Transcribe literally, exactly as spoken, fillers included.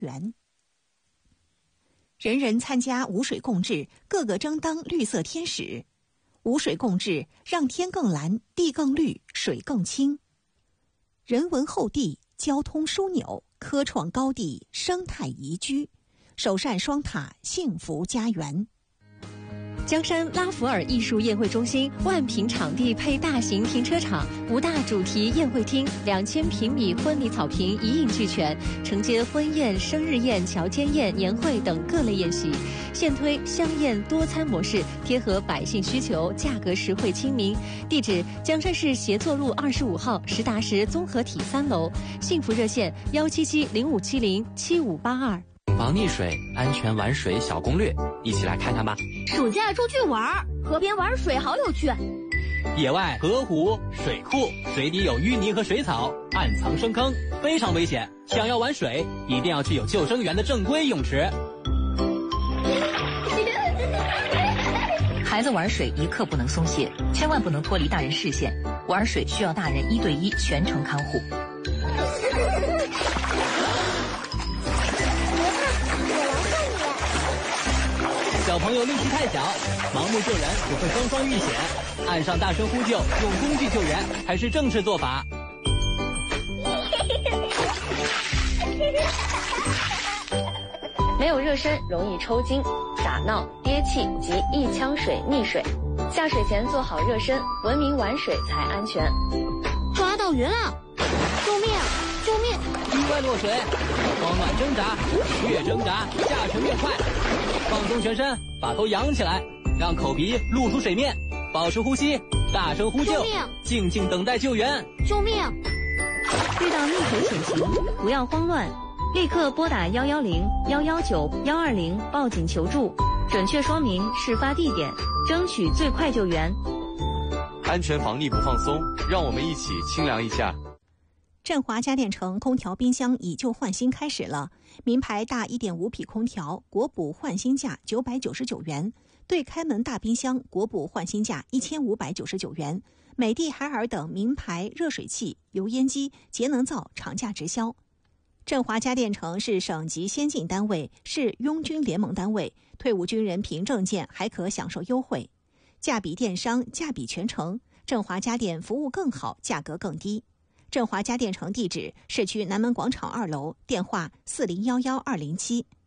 元。人人参加无水共治，个个争当绿色天使。无水共治，让天更蓝，地更绿，水更清。人文厚地，交通枢纽，科创高地，生态宜居，首善双塔，幸福家园。 江山拉弗尔艺术宴会中心万平场地配大型停车场，五大主题宴会厅，两千平米婚礼草坪一应俱全，承接婚宴、生日宴、乔间宴、年会等各类宴席。现推香宴多餐模式，贴合百姓需求，价格实惠亲民。地址：江山市协作路二十五号实达实综合体三楼。幸福热线：幺七七零五七零七五八二。 防溺水、安全玩水小攻略，一起来看看吧。 暑假出去玩，河边玩水好有趣。 野外河湖、水库，水底有淤泥和水草，暗藏深坑，非常危险。想要玩水，一定要去有救生员的正规泳池。 孩子玩水一刻不能松懈，千万不能脱离大人视线。玩水需要大人一对一全程看护。 小朋友力气太小，盲目救人只会双双遇险。岸上大声呼救，用工具救援才是正确做法。 没有热身容易抽筋、打闹、憋气及一腔水溺水。下水前做好热身，文明玩水才安全。 抓到鱼了！救命！救命！ 意外落水，慌乱挣扎，越挣扎下沉越快。放松全身，把头扬起来，让口鼻露出水面，保持呼吸，大声呼救，静静等待救援。 救命！ 遇到溺水险情，不要慌乱，立刻拨打幺幺零、幺幺九、幺二零报警求助，准确说明事发地点，争取最快救援。 安全防溺不放松，让我们一起清凉一下。 振华家电城空调冰箱以旧换新开始了，名牌大 一点五 匹空调国补换新价九百九十九元，对开门大冰箱国补换新价一千五百九十九元，美的海尔等名牌热水器、油烟机、节能灶厂价直销。振华家电城是省级先进单位，是拥军联盟单位，退伍军人凭证件还可享受优惠，价比电商，价比全城。振华家电服务更好，价格更低。振华家电城地址：市区南门广场二楼，电话四零幺幺二零七。